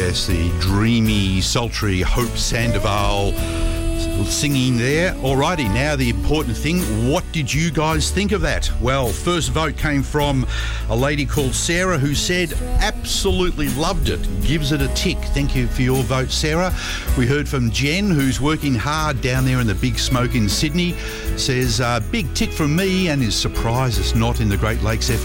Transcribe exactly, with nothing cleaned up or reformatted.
yes, the dreamy, sultry Hope Sandoval singing there. Alrighty, now the important thing, what did you guys think of that? Well, first vote came from a lady called Sarah who said absolutely loved it, gives it a tick. Thank you for your vote, Sarah. We heard from Jen, who's working hard down there in the Big Smoke in Sydney, says uh, big tick from me and is surprised it's not in the Great Lakes F